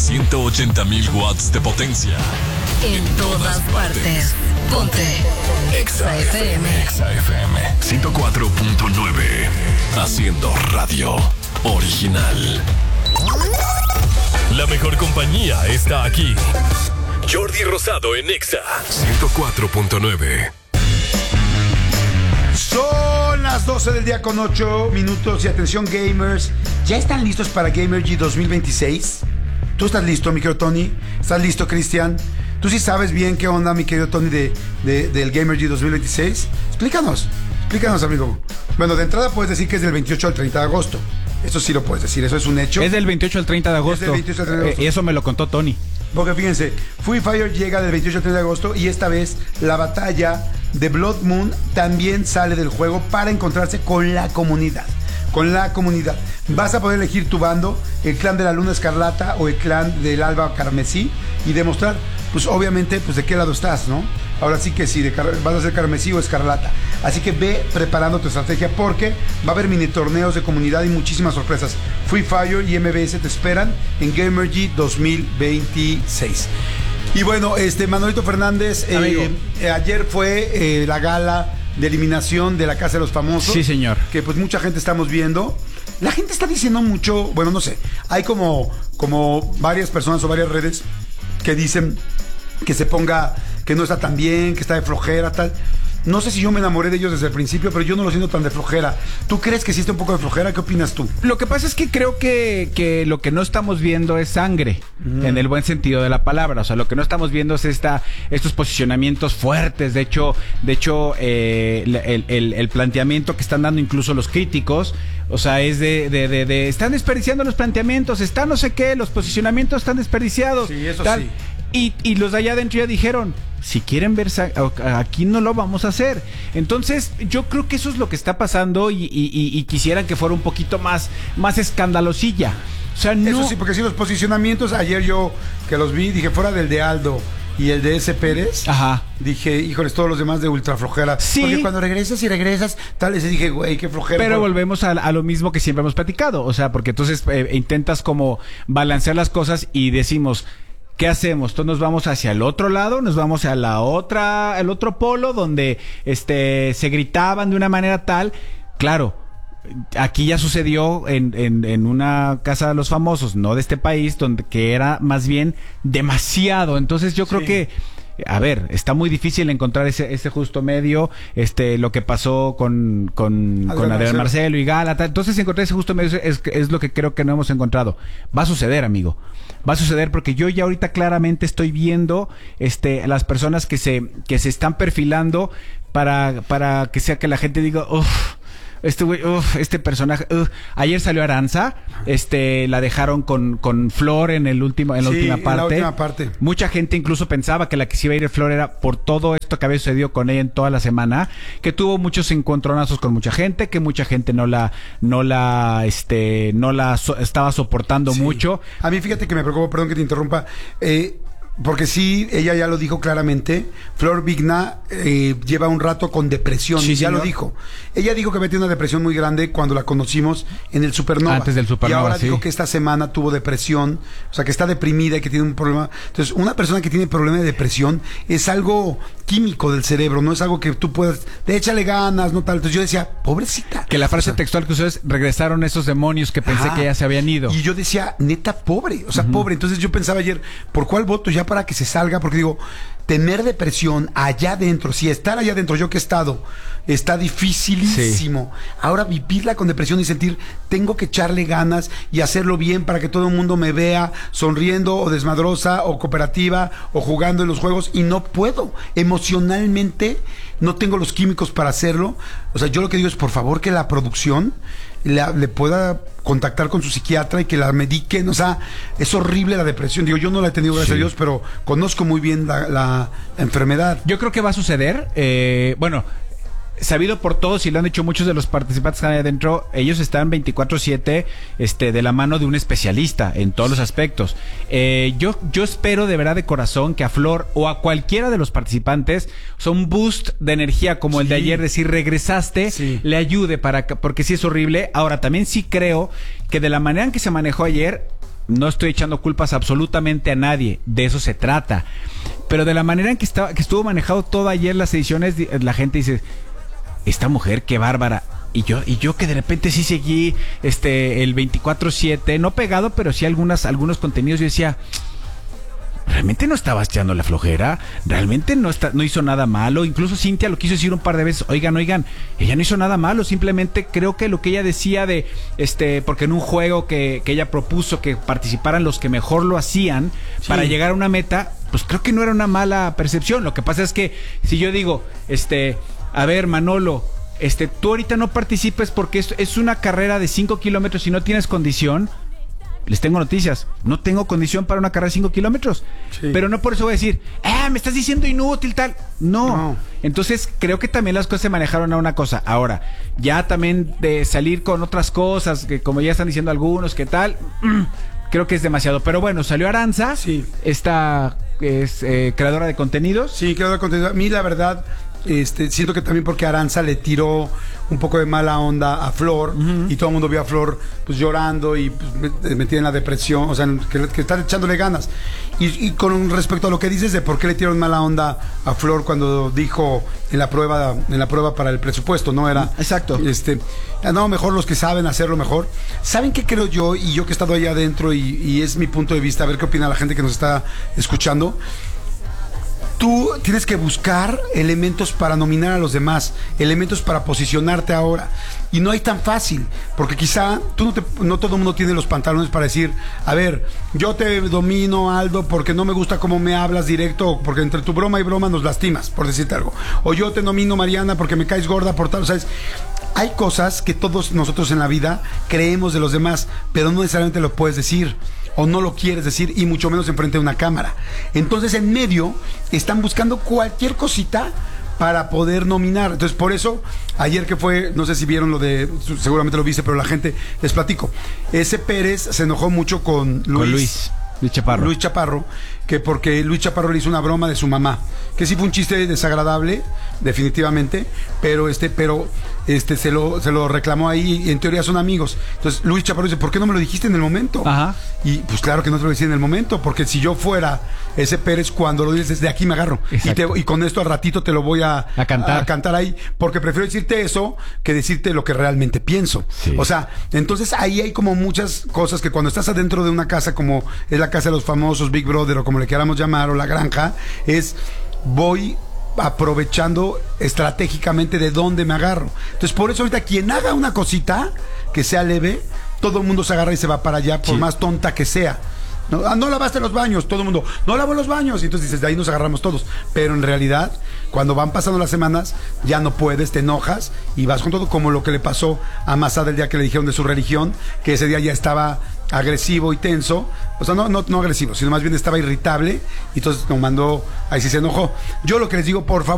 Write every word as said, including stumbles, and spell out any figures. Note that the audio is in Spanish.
ciento ochenta mil watts de potencia. En todas partes. Ponte Exa F M. Exa F M ciento cuatro punto nueve. Haciendo radio original. La mejor compañía está aquí. Jordi Rosado en Exa ciento cuatro punto nueve. Son las doce del día con ocho minutos y atención gamers, ¿ya están listos para Gamergy dos mil veintiséis? ¿Tú estás listo, mi querido Tony? ¿Estás listo, Cristian? ¿Tú sí sabes bien qué onda, mi querido Tony, de, de, del Gamergy dos mil veintiséis? Explícanos, explícanos, amigo. Bueno, de entrada puedes decir que es del veintiocho al treinta de agosto. Eso sí lo puedes decir, eso es un hecho. Es del veintiocho al treinta de agosto. Es del veintiocho al treinta de agosto. Eh, eso me lo contó Tony. Porque fíjense, Free Fire llega del veintiocho al treinta de agosto y esta vez la batalla de Blood Moon también sale del juego para encontrarse con la comunidad. Con la comunidad. Vas a poder elegir tu bando, el clan de la Luna Escarlata o el clan del Alba Carmesí, y demostrar, pues obviamente, pues de qué lado estás, ¿no? Ahora sí que sí, de car- vas a ser Carmesí o Escarlata. Así que ve preparando tu estrategia porque va a haber mini torneos de comunidad y muchísimas sorpresas. Free Fire y M B S te esperan en Gamergy dos mil veintiséis. Y bueno, este Manolito Fernández, eh, eh, ayer fue eh, la gala de eliminación de la Casa de los Famosos. Sí, señor. Que pues mucha gente estamos viendo. La gente está diciendo mucho, bueno, no sé, hay como, como varias personas o varias redes que dicen que se ponga, que no está tan bien, que está de flojera, tal. No sé si yo me enamoré de ellos desde el principio, pero yo no lo siento tan de flojera. ¿Tú crees que existe un poco de flojera? ¿Qué opinas tú? Lo que pasa es que creo que, que lo que no estamos viendo es sangre, mm. en el buen sentido de la palabra. O sea, lo que no estamos viendo es esta, estos posicionamientos fuertes. De hecho, de hecho eh, el, el, el planteamiento que están dando incluso los críticos, o sea, es de, de, de, de están desperdiciando los planteamientos, están no sé qué, los posicionamientos están desperdiciados. Sí, eso tal. sí. Y, y los de allá adentro ya dijeron, si quieren ver, aquí no lo vamos a hacer. Entonces, yo creo que eso es lo que está pasando y, y, y, y quisieran que fuera un poquito más, más escandalosilla. O sea, no... Eso sí, porque si los posicionamientos, ayer yo que los vi, dije, fuera del de Aldo y el de S. Pérez, ajá, dije, híjoles, todos los demás de ultra flojera. Sí. Porque cuando regresas y regresas, tal vez dije, güey, qué flojera. Pero por... volvemos a, a lo mismo que siempre hemos platicado. O sea, porque entonces eh, intentas como balancear las cosas y decimos... ¿Qué hacemos? Entonces nos vamos hacia el otro lado, nos vamos a la otra, el otro polo donde este se gritaban de una manera tal. Claro, aquí ya sucedió en, en, en una casa de los famosos, no de este país, donde que era más bien demasiado. Entonces yo creo sí. que a ver, está muy difícil encontrar ese, ese justo medio, este, lo que pasó con, con, con Adrián Marcelo y Gala. Entonces encontrar ese justo medio es, es lo que creo que no hemos encontrado. Va a suceder, amigo. Va a suceder porque yo ya ahorita claramente estoy viendo, este, las personas que se, que se están perfilando para, para que sea que la gente diga, uff, este güey, uf, este personaje, uf. Ayer salió Aranza, este, la dejaron con, con Flor en el último, en la sí, última parte. En la última parte. Mucha gente incluso pensaba que la que se iba a ir Flor era por todo esto que había sucedido con ella en toda la semana, que tuvo muchos encontronazos con mucha gente, que mucha gente no la, no la, este, no la so, estaba soportando sí. mucho. A mí fíjate que me preocupa, perdón que te interrumpa, eh, porque sí, ella ya lo dijo claramente, Flor Vigna eh, lleva un rato con depresión, sí, ya señor. lo dijo. Ella dijo que había tenido una depresión muy grande cuando la conocimos en el Supernova. Antes del Supernova, Y ahora sí. dijo que esta semana tuvo depresión, o sea que está deprimida y que tiene un problema. Entonces, una persona que tiene problema de depresión es algo químico del cerebro, no es algo que tú puedas, de échale ganas, no tal. Entonces yo decía, pobrecita. Que la frase o sea, textual que ustedes regresaron esos demonios que pensé ajá, que ya se habían ido. Y yo decía, neta, pobre, o sea, uh-huh. pobre. Entonces yo pensaba ayer, ¿por cuál voto ya para que se salga? Porque digo, tener depresión allá adentro, si estar allá adentro, yo que he estado, está dificilísimo. Sí. Ahora vivirla con depresión y sentir, tengo que echarle ganas y hacerlo bien para que todo el mundo me vea sonriendo o desmadrosa o cooperativa o jugando en los juegos y no puedo. Emocionalmente no tengo los químicos para hacerlo. O sea, yo lo que digo es, por favor, que la producción la, le pueda contactar con su psiquiatra y que la mediquen. O sea, es horrible la depresión. Digo, yo no la he tenido, gracias sí. a Dios, pero conozco muy bien la, la enfermedad. Yo creo que va a suceder. Eh, bueno, sabido por todos y lo han dicho muchos de los participantes que están ahí adentro, ellos están veinticuatro siete este, de la mano de un especialista en todos los aspectos. Eh, yo, yo espero de verdad de corazón que a Flor o a cualquiera de los participantes, o sea, un boost de energía como sí. el de ayer, decir regresaste, sí. le ayude para porque sí es horrible. Ahora, también sí creo que de la manera en que se manejó ayer, no estoy echando culpas absolutamente a nadie, de eso se trata. Pero de la manera en que, estaba, que estuvo manejado todo ayer las ediciones, la gente dice, esta mujer, qué bárbara. Y yo, y yo que de repente sí seguí este el veinticuatro siete, no pegado, pero sí algunas, algunos contenidos, yo decía, realmente no estaba echando la flojera, realmente no está, no hizo nada malo. Incluso Cintia lo quiso decir un par de veces, oigan, oigan, ella no hizo nada malo, simplemente creo que lo que ella decía de, este, porque en un juego que, que ella propuso que participaran los que mejor lo hacían, sí, para llegar a una meta, pues creo que no era una mala percepción. Lo que pasa es que si yo digo, este, a ver, Manolo, este, tú ahorita no participes porque es, es una carrera de cinco kilómetros y no tienes condición. Les tengo noticias, no tengo condición para una carrera de cinco kilómetros, sí, pero no por eso voy a decir, ah, me estás diciendo inútil tal, no. no. Entonces creo que también las cosas se manejaron a una cosa. Ahora, ya también de salir con otras cosas, que como ya están diciendo algunos, que tal, creo que es demasiado. Pero bueno, salió Aranza, sí, esta es eh, creadora de contenidos. Sí, creadora de contenidos. A mí la verdad, Este, siento que también porque Aranza le tiró un poco de mala onda a Flor, uh-huh, y todo el mundo vio a Flor pues llorando y pues, metida en la depresión, o sea, que, que está echándole ganas. Y, y con respecto a lo que dices de por qué le tiraron mala onda a Flor cuando dijo en la prueba en la prueba para el presupuesto, no era, exacto, este, no, mejor los que saben hacerlo mejor. ¿Saben qué creo yo? Y yo que he estado allá adentro y, y es mi punto de vista, a ver qué opina la gente que nos está escuchando. Tú tienes que buscar elementos para nominar a los demás, elementos para posicionarte ahora. Y no hay tan fácil, porque quizá tú no, te, no todo el mundo tiene los pantalones para decir, a ver, yo te domino, Aldo, porque no me gusta cómo me hablas directo, porque entre tu broma y broma nos lastimas, por decirte algo. O yo te nomino, Mariana, porque me caes gorda por tal, ¿sabes? Hay cosas que todos nosotros en la vida creemos de los demás, pero no necesariamente lo puedes decir, o no lo quieres decir, y mucho menos enfrente de una cámara. Entonces en medio están buscando cualquier cosita para poder nominar. Entonces por eso ayer que fue, no sé si vieron lo de, seguramente lo viste, pero la gente, les platico, ese Pérez se enojó mucho con Luis, con Luis. Luis Chaparro. Luis Chaparro, que porque Luis Chaparro le hizo una broma de su mamá, que sí fue un chiste desagradable, definitivamente, pero este, pero este se lo, se lo reclamó ahí, y en teoría son amigos. Entonces Luis Chaparro dice, ¿por qué no me lo dijiste en el momento? Ajá. Y pues claro que no te lo decía en el momento, porque si yo fuera ese Pérez, cuando lo dices, desde aquí me agarro. Y, te, y con esto al ratito te lo voy a, a, cantar. a cantar ahí, porque prefiero decirte eso que decirte lo que realmente pienso. Sí. O sea, entonces ahí hay como muchas cosas que cuando estás adentro de una casa, como es la casa de los famosos, Big Brother, o como le queramos llamar, o la granja, es voy aprovechando estratégicamente de dónde me agarro. Entonces por eso ahorita quien haga una cosita que sea leve, todo el mundo se agarra y se va para allá, por sí, más tonta que sea. No, ah, no lavaste los baños, todo el mundo, no lavo los baños, y entonces dices, de ahí nos agarramos todos. Pero en realidad, cuando van pasando las semanas, ya no puedes, te enojas y vas con todo, como lo que le pasó a Masada el día que le dijeron de su religión, que ese día ya estaba agresivo y tenso, o sea, no, no, no agresivo, sino más bien estaba irritable, y entonces nos mandó, ahí sí se enojó. Yo lo que les digo, por favor,